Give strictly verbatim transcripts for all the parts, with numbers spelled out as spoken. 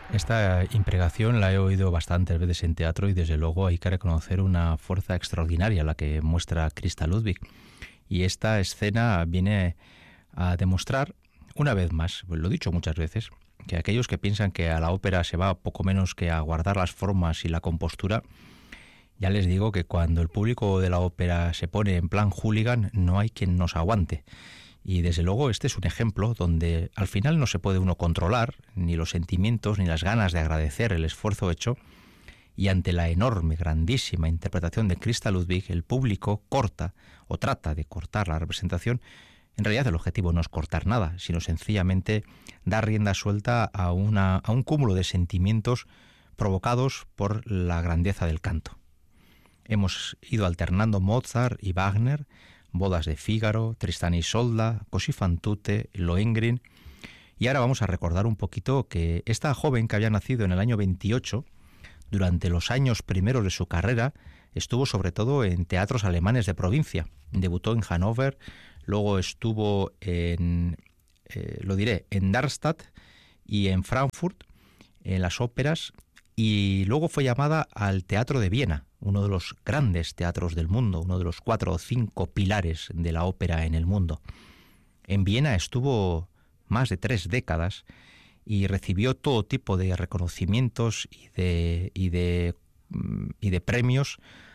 Esta imprecación la he oído bastantes veces en teatro y desde luego hay que reconocer una fuerza extraordinaria la que muestra Christa Ludwig. Y esta escena viene a demostrar, una vez más, pues lo he dicho muchas veces, que aquellos que piensan que a la ópera se va poco menos que a guardar las formas y la compostura, ya les digo que cuando el público de la ópera se pone en plan hooligan, no hay quien nos aguante. Y desde luego este es un ejemplo donde al final no se puede uno controlar ni los sentimientos ni las ganas de agradecer el esfuerzo hecho, y ante la enorme, grandísima interpretación de Christa Ludwig, el público corta o trata de cortar la representación. En realidad el objetivo no es cortar nada, sino sencillamente dar rienda suelta a, una, a un cúmulo de sentimientos provocados por la grandeza del canto. Hemos ido alternando Mozart y Wagner, Bodas de Fígaro, Tristán y Isolda, Così fan tutte, Lohengrin, y ahora vamos a recordar un poquito que esta joven que había nacido en el año veintiocho, durante los años primeros de su carrera, estuvo sobre todo en teatros alemanes de provincia. Debutó en Hannover, luego estuvo en, eh, lo diré, en Darmstadt y en Frankfurt, en las óperas, y luego fue llamada al Teatro de Viena, uno de los grandes teatros del mundo, uno de los cuatro o cinco pilares de la ópera en el mundo. En Viena estuvo más de tres décadas y recibió todo tipo de reconocimientos y de, y de, y de premios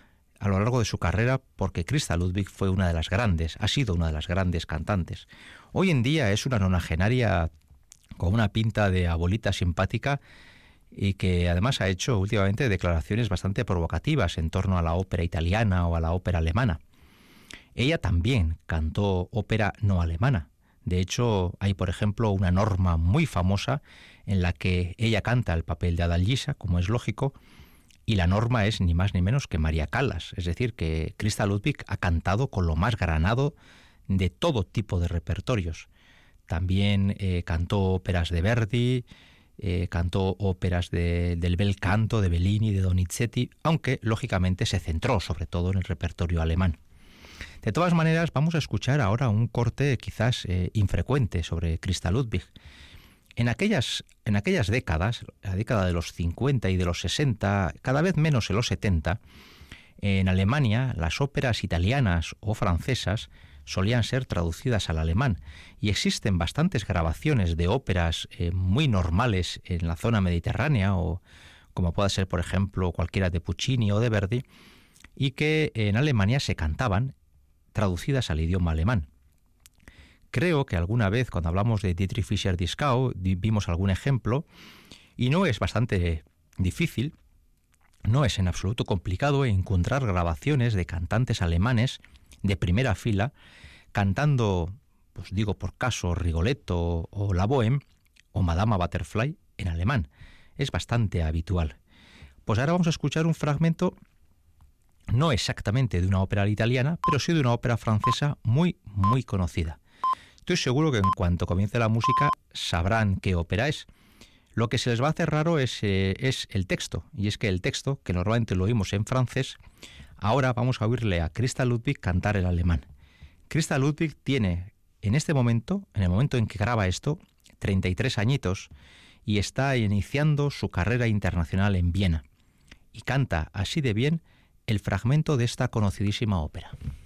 a lo largo de su carrera, porque Christa Ludwig fue una de las grandes, ha sido una de las grandes cantantes. Hoy en día es una nonagenaria con una pinta de abuelita simpática y que además ha hecho últimamente declaraciones bastante provocativas en torno a la ópera italiana o a la ópera alemana. Ella también cantó ópera no alemana. De hecho, hay, por ejemplo, una norma muy famosa en la que ella canta el papel de Adalgisa, como es lógico, y la norma es ni más ni menos que María Callas. Es decir, que Christa Ludwig ha cantado con lo más granado de todo tipo de repertorios. También eh, cantó óperas de Verdi, eh, cantó óperas de, del bel canto, de Bellini, de Donizetti, aunque lógicamente se centró sobre todo en el repertorio alemán. De todas maneras, vamos a escuchar ahora un corte quizás eh, infrecuente sobre Christa Ludwig. En aquellas, en aquellas décadas, la década de los cincuenta y de los sesenta, cada vez menos en los setenta, en Alemania las óperas italianas o francesas solían ser traducidas al alemán, y existen bastantes grabaciones de óperas eh, muy normales en la zona mediterránea, o como pueda ser, por ejemplo, cualquiera de Puccini o de Verdi, y que en Alemania se cantaban traducidas al idioma alemán. Creo que alguna vez cuando hablamos de Dietrich Fischer-Dieskau vimos algún ejemplo, y no es bastante difícil, no es en absoluto complicado encontrar grabaciones de cantantes alemanes de primera fila cantando, pues digo por caso, Rigoletto o La Bohème o Madama Butterfly en alemán. Es bastante habitual. Pues ahora vamos a escuchar un fragmento no exactamente de una ópera italiana, pero sí de una ópera francesa muy, muy conocida. Estoy seguro que en cuanto comience la música sabrán qué ópera es. Lo que se les va a hacer raro es, eh, es el texto, y es que el texto, que normalmente lo oímos en francés, ahora vamos a oírle a Christa Ludwig cantar el alemán. Christa Ludwig tiene, en este momento, en el momento en que graba esto, treinta y tres añitos, y está iniciando su carrera internacional en Viena, y canta así de bien el fragmento de esta conocidísima ópera.